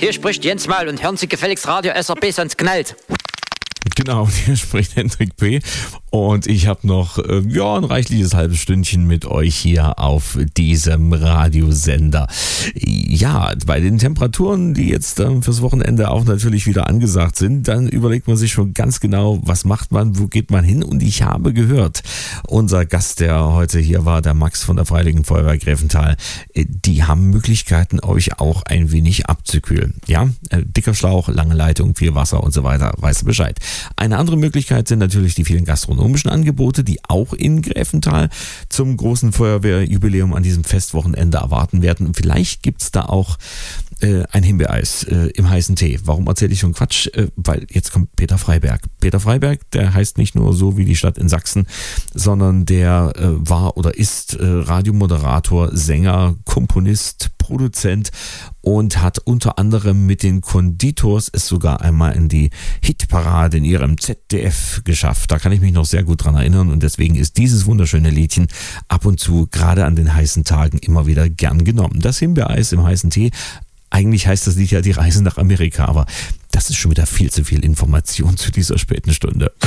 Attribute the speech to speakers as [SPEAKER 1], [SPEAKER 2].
[SPEAKER 1] Hier spricht Jens Maul und hören Sie gefälligst Radio SRB, sonst knallt.
[SPEAKER 2] Genau, hier spricht Hendrik P. Und ich habe noch ein reichliches halbes Stündchen mit euch hier auf diesem Radiosender. Ja, bei den Temperaturen, die jetzt fürs Wochenende auch natürlich wieder angesagt sind, dann überlegt man sich schon ganz genau, was macht man, wo geht man hin. Und ich habe gehört, unser Gast, der heute hier war, der Max von der Freiwilligen Feuerwehr Grevental, die haben Möglichkeiten, euch auch ein wenig abzukühlen. Ja, dicker Schlauch, lange Leitung, viel Wasser und so weiter, weißt du Bescheid. Eine andere Möglichkeit sind natürlich die vielen gastronomischen Angebote, die auch in Grevental zum großen Feuerwehrjubiläum an diesem Festwochenende erwarten werden. Und vielleicht gibt's da auch ein Himbeereis im heißen Tee. Warum erzähle ich schon Quatsch? Weil jetzt kommt Peter Freiberg. Peter Freiberg, der heißt nicht nur so wie die Stadt in Sachsen, sondern der war oder ist Radiomoderator, Sänger, Komponist, Produzent und hat unter anderem mit den Konditors es sogar einmal in die Hitparade in ihrem ZDF geschafft. Da kann ich mich noch sehr gut dran erinnern und deswegen ist dieses wunderschöne Liedchen ab und zu, gerade an den heißen Tagen, immer wieder gern genommen. Das Himbeereis im heißen Tee. Eigentlich heißt das Lied ja die Reise nach Amerika, aber das ist schon wieder viel zu viel Information zu dieser späten Stunde.